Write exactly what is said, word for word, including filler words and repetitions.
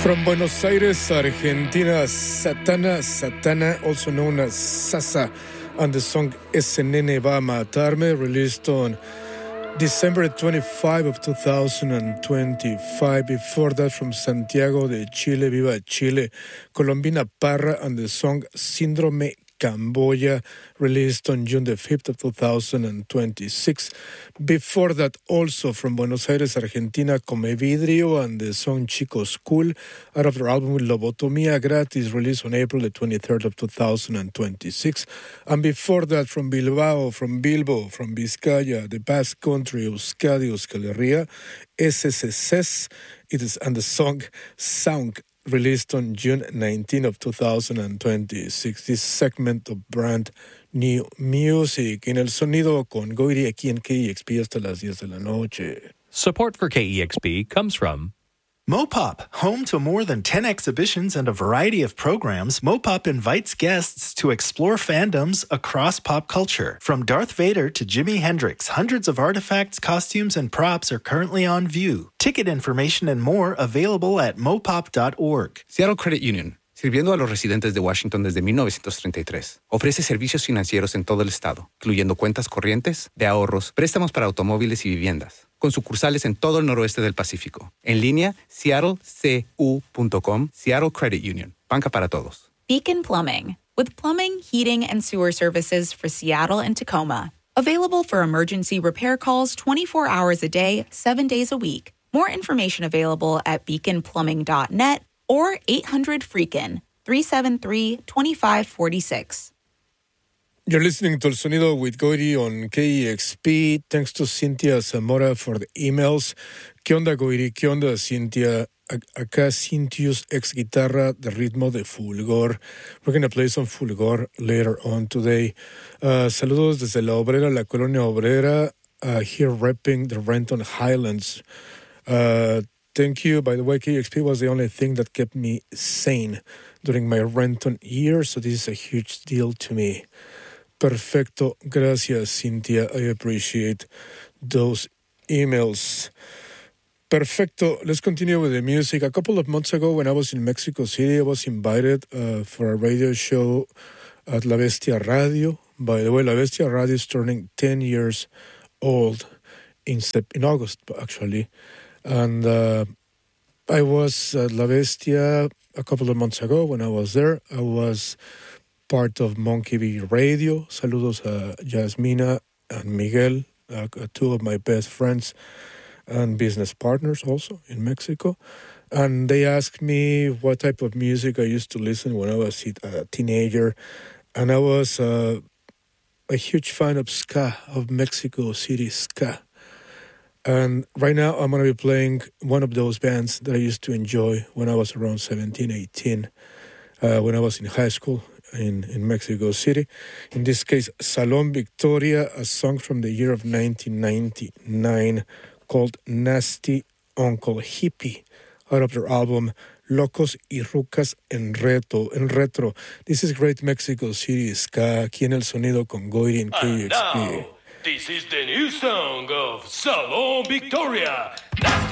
From Buenos Aires, Argentina, Satana, Satana, also known as Sasa, and the song Ese Nene Va a Matarme, released on December twenty-fifth of two thousand twenty-five. Before that, from Santiago de Chile, Viva Chile, Colombina Parra, and the song Síndrome Camboya, released on June the fifth of two thousand twenty-six. Before that, also from Buenos Aires, Argentina, Come Vidrio, and the song Chico Cool, out of their album Lobotomía Gratis, released on April the twenty-third of two thousand twenty-six. And before that, from Bilbao, from Bilbo, from Vizcaya, the Basque Country, Euskadi, Euskal Herria, S S S, it is, and the song Sound, released on June nineteenth of two thousand twenty-six. This segment of brand new music en el sonido con Goiri aquí en K E X P hasta las diez de la noche. Support for K E X P comes from Mopop, home to more than ten exhibitions and a variety of programs. Mopop invites guests to explore fandoms across pop culture. From Darth Vader to Jimi Hendrix, hundreds of artifacts, costumes, and props are currently on view. Ticket information and more available at mopop dot org. Seattle Credit Union, sirviendo a los residentes de Washington desde mil novecientos treinta y tres. Ofrece servicios financieros en todo el estado, incluyendo cuentas corrientes, de ahorros, préstamos para automóviles y viviendas, con sucursales en todo el noroeste del Pacífico. En línea, seattle c u punto com, Seattle Credit Union, banca para todos. Beacon Plumbing, with plumbing, heating, and sewer services for Seattle and Tacoma. Available for emergency repair calls twenty-four hours a day, seven days a week. More information available at beacon plumbing dot net or eight hundred freakin, three seven three, two five four six. You're listening to El Sonido with Goiri on K E X P. Thanks to Cynthia Zamora for the emails. ¿Qué onda, Goiri? ¿Qué onda, Cynthia? Acá Cintius ex guitarra de ritmo de Fulgor. We're going to play some Fulgor later on today. Uh, saludos desde La Obrera, la Colonia Obrera, uh, here repping the Renton Highlands. Uh, thank you. By the way, K E X P was the only thing that kept me sane during my Renton years, so this is a huge deal to me. Perfecto. Gracias, Cynthia. I appreciate those emails. Perfecto. Let's continue with the music. A couple of months ago, when I was in Mexico City, I was invited uh, for a radio show at La Bestia Radio. By the way, La Bestia Radio is turning ten years old in, sep- in August, actually. And uh, I was at La Bestia a couple of months ago. When I was there, I was part of Monkey Bee Radio. Saludos a Yasmina and Miguel, uh, two of my best friends and business partners also in Mexico. And they asked me what type of music I used to listen when I was a teenager. And I was uh, a huge fan of ska, of Mexico City ska. And right now I'm going to be playing one of those bands that I used to enjoy when I was around seventeen, eighteen, uh, when I was in high school in, in Mexico City. In this case, Salón Victoria, a song from the year of nineteen ninety-nine called Nasty Uncle Hippie, out of their album Locos y Rucas en Retro. En retro. This is great Mexico City ska, aquí en El Sonido con Goiri en K E X P. This is the new song of Salón Victoria, Nasty